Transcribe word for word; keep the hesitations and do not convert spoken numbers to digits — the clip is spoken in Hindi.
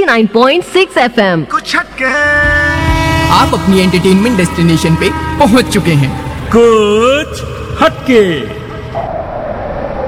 Nine point six F M. कुछ हटके आप अपनी एंटरटेनमेंट डेस्टिनेशन पे पहुंच चुके हैं। कुछ हटके।